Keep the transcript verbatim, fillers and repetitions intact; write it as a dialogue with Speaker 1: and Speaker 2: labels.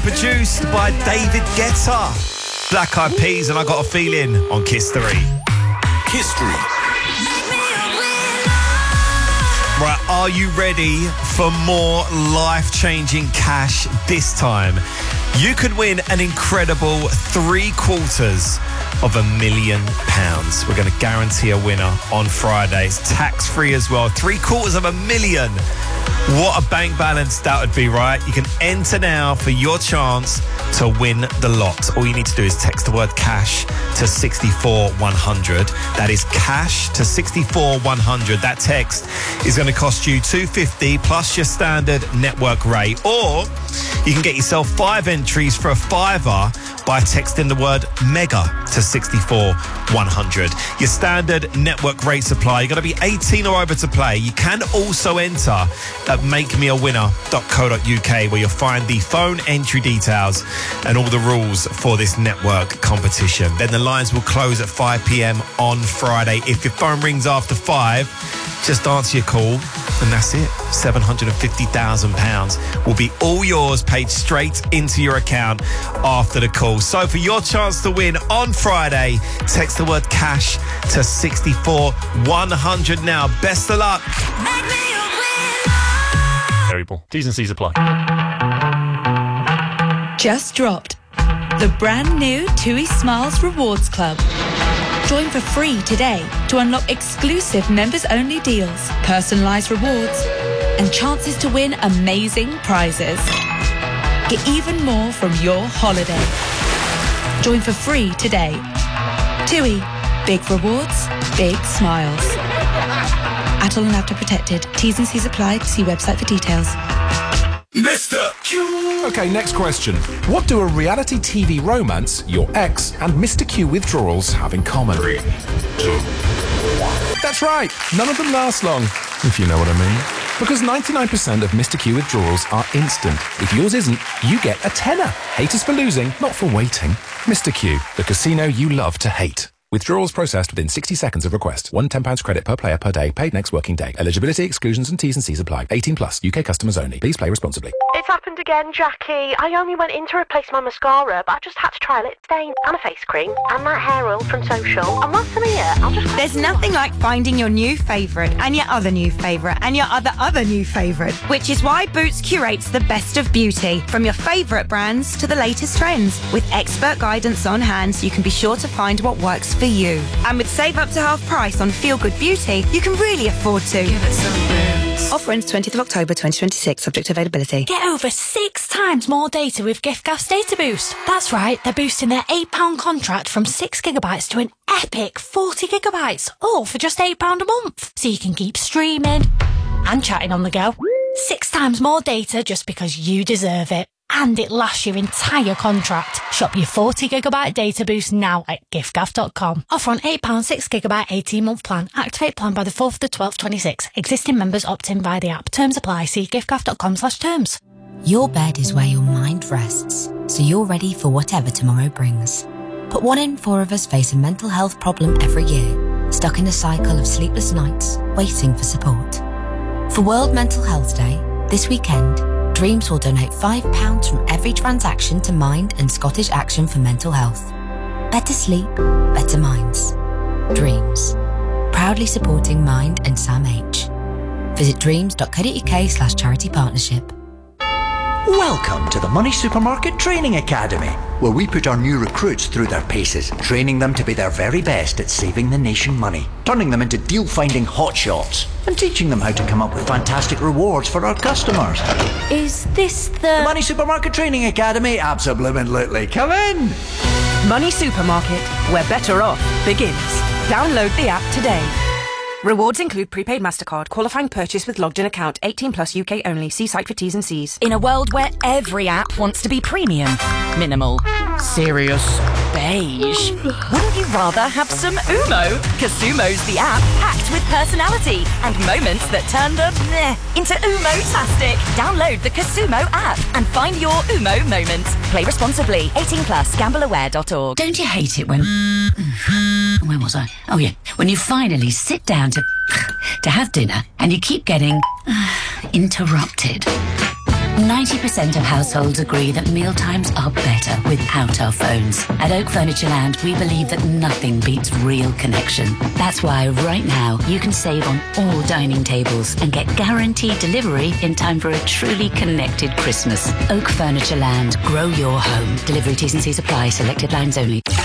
Speaker 1: produced by David Guetta. Black Eyed Peas and I Got a Feeling on Kiss three.
Speaker 2: Kiss three.
Speaker 1: Right, are you ready for more life-changing cash this time? You could win an incredible three quarters of a million pounds. We're going to guarantee a winner on Friday. It's tax-free as well. Three quarters of a million. What a bank balance that would be, right? You can enter now for your chance to win the lot. All you need to do is text the word cash to sixty-four one hundred. That is cash to sixty-four one hundred. That text is going to cost you two hundred fifty plus your standard network rate. Or you can get yourself five entries for a fiver by texting the word mega to sixty-four one hundred. Your standard network rate supply, you've got to be eighteen or over to play. You can also enter at make me a winner dot co dot uk where you'll find the phone entry details and all the rules for this network competition. Then the lines will close at five p.m. on Friday. If your phone rings after five, just answer your call and that's it. seven hundred fifty thousand pounds will be all yours, paid straight into your account after the call. So for your chance to win on Friday, text the word cash to sixty-four one hundred now. Best of luck.
Speaker 3: Variable. T's and C's apply.
Speaker 4: Just dropped. The brand new TUI Smiles Rewards Club. Join for free today to unlock exclusive members-only deals, personalised rewards, and chances to win amazing prizes. Get even more from your holiday. Join for free today. TUI. Big rewards, big smiles. Atoll and Apta protected. T's and C's applied. See website for details.
Speaker 2: Mister Q.
Speaker 5: Okay, next question. What do a reality T V romance, your ex, and Mister Q withdrawals have in common?
Speaker 2: Three, two, one.
Speaker 5: That's right. None of them last long, if you know what I mean. Because ninety-nine percent of Mister Q withdrawals are instant. If yours isn't, you get a tenner. Hate us for losing, not for waiting. Mister Q, the casino you love to hate. Withdrawals processed within sixty seconds of request. One ten pounds credit per player per day, paid next working day. Eligibility, exclusions and T's and C's apply. eighteen plus, U K customers only. Please play responsibly.
Speaker 6: It's happened again, Jackie. I only went in to replace my mascara, but I just had to try a lip stain and a face cream and that hair oil from Social. And once I'm here, I'll just...
Speaker 7: There's nothing like finding your new favourite and your other new favourite and your other other new favourite, which is why Boots curates the best of beauty, from your favourite brands to the latest trends. With expert guidance on hand, so you can be sure to find what works for you. And with save up to half price on Feel Good Beauty, you can really afford to.
Speaker 8: Give it some Boots.
Speaker 7: Offer ends twentieth of October twenty twenty-six, subject to availability.
Speaker 9: Get over six times more data with giffgaff's Data Boost. That's right, they're boosting their eight pounds contract from six gigabytes to an epic forty gigabytes, all for just eight pounds a month. So you can keep streaming and chatting on the go. Six times more data just because you deserve it. And it lasts your entire contract. Shop your forty gigabyte data boost now at giffgaff dot com. Offer on eight pounds six gigabyte eighteen month plan. Activate plan by the fourth of the twelfth twenty-six. Existing members opt in via the app. Terms apply. See giffgaff dot com slash terms.
Speaker 10: Your bed is where your mind rests, so you're ready for whatever tomorrow brings. But one in four of us face a mental health problem every year, stuck in a cycle of sleepless nights, waiting for support. For World Mental Health Day, this weekend, Dreams will donate five pounds from every transaction to Mind and Scottish Action for Mental Health. Better sleep, better minds. Dreams. Proudly supporting Mind and Sam H. Visit dreams dot co dot uk slash charity partnership.
Speaker 11: Welcome to the Money Supermarket Training Academy, where we put our new recruits through their paces, training them to be their very best at saving the nation money, turning them into deal-finding hotshots, and teaching them how to come up with fantastic rewards for our customers.
Speaker 9: Is this the...
Speaker 11: The Money Supermarket Training Academy? Absolutely. Come in!
Speaker 12: Money Supermarket, where better off begins. Download the app today. Rewards include prepaid MasterCard, qualifying purchase with logged in account, eighteen plus U K only. See site for T's and C's.
Speaker 13: In a world where every app wants to be premium, minimal, serious, beige, wouldn't you rather have some Umo? Casumo's the app packed with personality and moments that turn the meh into Umo-tastic. Download the Casumo app and find your Umo moment. Play responsibly. eighteen plus, gamble aware dot org.
Speaker 14: Don't you hate it when... Where was I? Oh, yeah. When you finally sit down to to have dinner and you keep getting uh, interrupted. ninety percent of households agree that mealtimes are better without our phones. At Oak Furnitureland, we believe that nothing beats real connection. That's why right now you can save on all dining tables and get guaranteed delivery in time for a truly connected Christmas. Oak Furnitureland, grow your home. Delivery T's and C's apply, selected lines only.